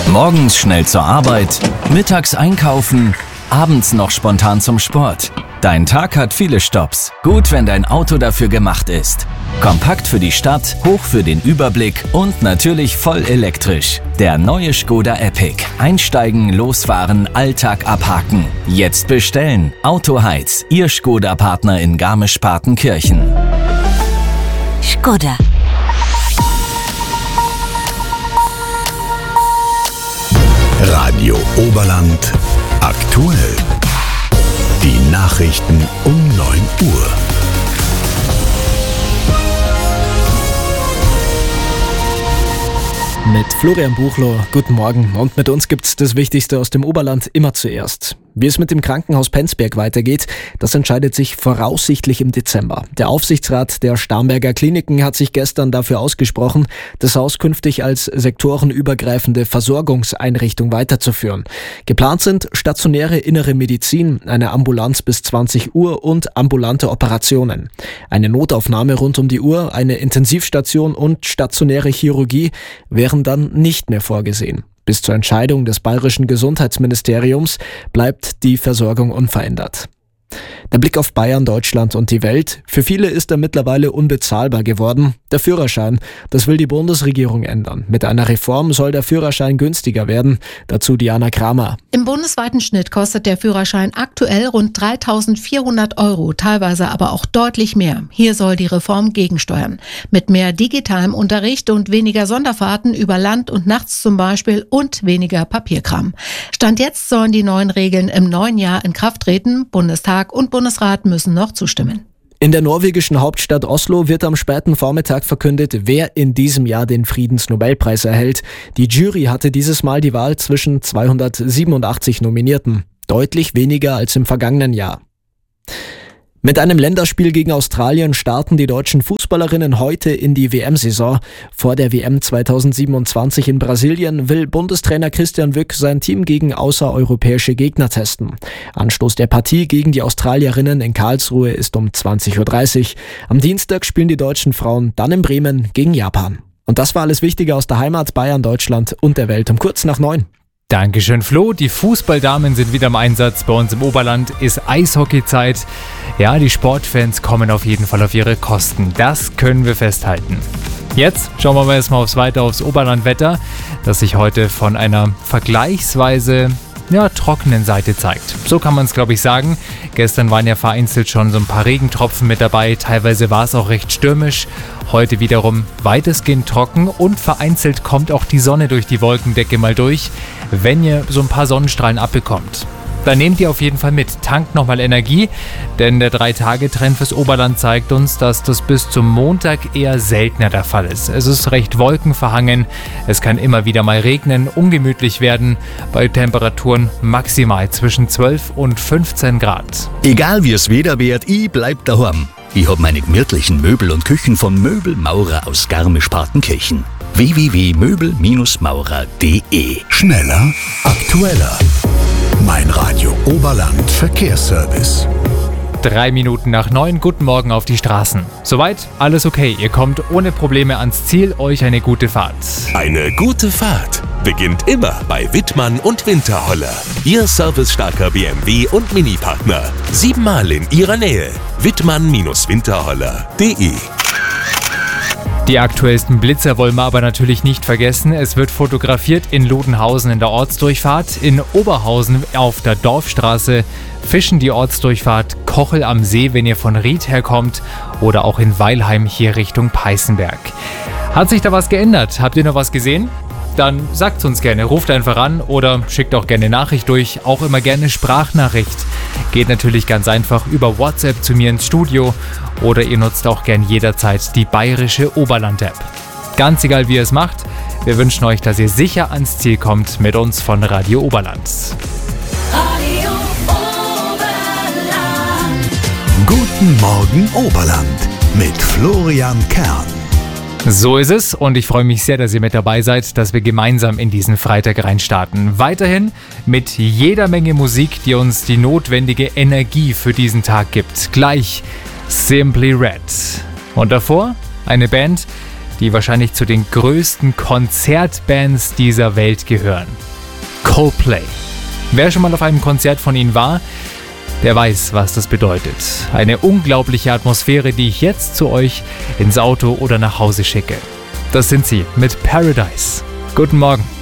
Morgens schnell zur Arbeit, mittags einkaufen, abends noch spontan zum Sport. Dein Tag hat viele Stopps. Gut, wenn dein Auto dafür gemacht ist. Kompakt für die Stadt, hoch für den Überblick und natürlich voll elektrisch. Der neue Škoda Epic. Einsteigen, losfahren, Alltag abhaken. Jetzt bestellen. Autoheiz, Ihr Škoda-Partner in Garmisch-Partenkirchen. Škoda. Radio Oberland aktuell. Die Nachrichten um 9 Uhr. Mit Florian Buchler, guten Morgen. Und mit uns gibt's das Wichtigste aus dem Oberland immer zuerst. Wie es mit dem Krankenhaus Penzberg weitergeht, das entscheidet sich voraussichtlich im Dezember. Der Aufsichtsrat der Starnberger Kliniken hat sich gestern dafür ausgesprochen, das Haus künftig als sektorenübergreifende Versorgungseinrichtung weiterzuführen. Geplant sind stationäre innere Medizin, eine Ambulanz bis 20 Uhr und ambulante Operationen. Eine Notaufnahme rund um die Uhr, eine Intensivstation und stationäre Chirurgie wären dann nicht mehr vorgesehen. Bis zur Entscheidung des bayerischen Gesundheitsministeriums bleibt die Versorgung unverändert. Der Blick auf Bayern, Deutschland und die Welt. Für viele ist er mittlerweile unbezahlbar geworden. Der Führerschein, das will die Bundesregierung ändern. Mit einer Reform soll der Führerschein günstiger werden. Dazu Diana Kramer. Im bundesweiten Schnitt kostet der Führerschein aktuell rund 3.400 €, teilweise aber auch deutlich mehr. Hier soll die Reform gegensteuern. Mit mehr digitalem Unterricht und weniger Sonderfahrten über Land und nachts zum Beispiel und weniger Papierkram. Stand jetzt sollen die neuen Regeln im neuen Jahr in Kraft treten. Bundestag und Bundesrat müssen noch zustimmen. In der norwegischen Hauptstadt Oslo wird am späten Vormittag verkündet, wer in diesem Jahr den Friedensnobelpreis erhält. Die Jury hatte dieses Mal die Wahl zwischen 287 Nominierten. Deutlich weniger als im vergangenen Jahr. Mit einem Länderspiel gegen Australien starten die deutschen Fußballerinnen heute in die WM-Saison. Vor der WM 2027 in Brasilien will Bundestrainer Christian Wück sein Team gegen außereuropäische Gegner testen. Anstoß der Partie gegen die Australierinnen in Karlsruhe ist um 20.30 Uhr. Am Dienstag spielen die deutschen Frauen dann in Bremen gegen Japan. Und das war alles Wichtige aus der Heimat, Bayern, Deutschland und der Welt um kurz nach 9. Dankeschön, Flo. Die Fußballdamen sind wieder im Einsatz. Bei uns im Oberland ist Eishockeyzeit. Ja, die Sportfans kommen auf jeden Fall auf ihre Kosten. Das können wir festhalten. Jetzt schauen wir mal erstmal aufs Oberlandwetter, das sich heute von einer vergleichsweise trockenen Seite zeigt. So kann man es, glaube ich, sagen. Gestern waren ja vereinzelt schon so ein paar Regentropfen mit dabei. Teilweise war es auch recht stürmisch. Heute wiederum weitestgehend trocken und vereinzelt kommt auch die Sonne durch die Wolkendecke mal durch, wenn ihr so ein paar Sonnenstrahlen abbekommt. Dann nehmt ihr auf jeden Fall mit, tankt nochmal Energie, denn der 3-Tage-Trend fürs Oberland zeigt uns, dass das bis zum Montag eher seltener der Fall ist. Es ist recht wolkenverhangen, es kann immer wieder mal regnen, ungemütlich werden, bei Temperaturen maximal zwischen 12 und 15 Grad. Egal wie es Wetter wird, ich bleib daheim. Ich hab meine gemütlichen Möbel und Küchen von Möbelmaurer aus Garmisch-Partenkirchen. www.möbel-maurer.de. Schneller, aktueller. Mein Radio Oberland Verkehrsservice. 3 Minuten nach 9, guten Morgen auf die Straßen. Soweit, alles okay. Ihr kommt ohne Probleme ans Ziel, euch eine gute Fahrt. Eine gute Fahrt beginnt immer bei Wittmann und Winterholler. Ihr servicestarker BMW- und Mini-Partner. 7-mal in Ihrer Nähe. Wittmann-Winterholler.de. Die aktuellsten Blitzer wollen wir aber natürlich nicht vergessen. Es wird fotografiert in Lodenhausen in der Ortsdurchfahrt, in Oberhausen auf der Dorfstraße, Fischen die Ortsdurchfahrt, Kochel am See, wenn ihr von Ried herkommt, oder auch in Weilheim hier Richtung Peißenberg. Hat sich da was geändert? Habt ihr noch was gesehen? Dann sagt's uns gerne, ruft einfach an oder schickt auch gerne Nachricht durch, auch immer gerne Sprachnachricht. Geht natürlich ganz einfach über WhatsApp zu mir ins Studio oder ihr nutzt auch gern jederzeit die bayerische Oberland-App. Ganz egal wie ihr es macht, wir wünschen euch, dass ihr sicher ans Ziel kommt mit uns von Radio Oberland. Radio Oberland. Guten Morgen Oberland mit Florian Kern. So ist es und ich freue mich sehr, dass ihr mit dabei seid, dass wir gemeinsam in diesen Freitag reinstarten. Weiterhin mit jeder Menge Musik, die uns die notwendige Energie für diesen Tag gibt. Gleich Simply Red. Und davor eine Band, die wahrscheinlich zu den größten Konzertbands dieser Welt gehören. Coldplay. Wer schon mal auf einem Konzert von ihnen war, der weiß, was das bedeutet. Eine unglaubliche Atmosphäre, die ich jetzt zu euch ins Auto oder nach Hause schicke. Das sind sie mit Paradise. Guten Morgen.